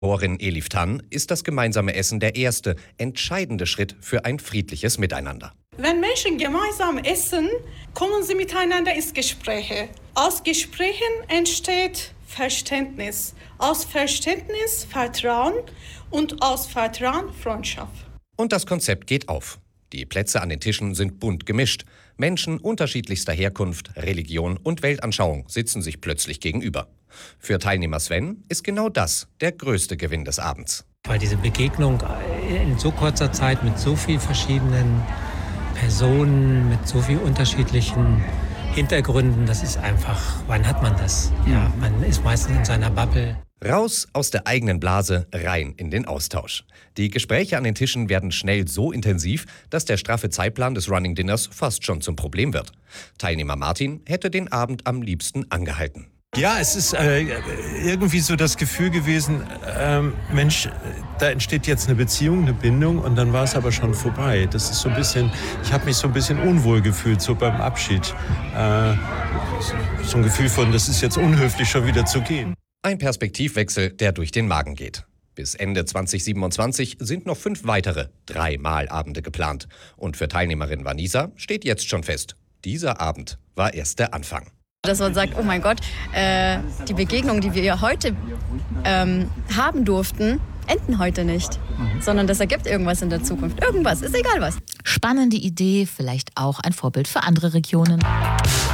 Orin Elif Tan ist das gemeinsame Essen der erste, entscheidende Schritt für ein friedliches Miteinander. Wenn Menschen gemeinsam essen, kommen sie miteinander ins Gespräch. Aus Gesprächen entsteht Verständnis, aus Verständnis Vertrauen und aus Vertrauen Freundschaft. Und das Konzept geht auf. Die Plätze an den Tischen sind bunt gemischt. Menschen unterschiedlichster Herkunft, Religion und Weltanschauung sitzen sich plötzlich gegenüber. Für Teilnehmer Sven ist genau das der größte Gewinn des Abends. Weil diese Begegnung in so kurzer Zeit mit so vielen verschiedenen Personen, mit so vielen unterschiedlichen Hintergründen, das ist einfach, wann hat man das? Ja, man ist meistens in seiner Bubble. Raus aus der eigenen Blase, rein in den Austausch. Die Gespräche an den Tischen werden schnell so intensiv, dass der straffe Zeitplan des Running Dinners fast schon zum Problem wird. Teilnehmer Martin hätte den Abend am liebsten angehalten. Ja, es ist irgendwie so das Gefühl gewesen, Mensch, da entsteht jetzt eine Beziehung, eine Bindung und dann war es aber schon vorbei. Das ist so ein bisschen, ich habe mich so ein bisschen unwohl gefühlt, so beim Abschied. So ein Gefühl von, das ist jetzt unhöflich, schon wieder zu gehen. Ein Perspektivwechsel, der durch den Magen geht. Bis Ende 2027 sind noch 5 weitere 3-Mal-Abende geplant. Und für Teilnehmerin Vanisa steht jetzt schon fest, dieser Abend war erst der Anfang. Dass man sagt, oh mein Gott, die Begegnungen, die wir heute haben durften, enden heute nicht. Sondern das ergibt irgendwas in der Zukunft. Irgendwas, ist egal was. Spannende Idee, vielleicht auch ein Vorbild für andere Regionen.